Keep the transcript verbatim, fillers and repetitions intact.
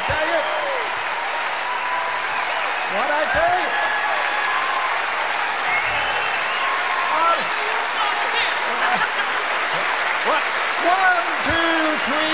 tell you? What I tell you? What? What? One, two, three.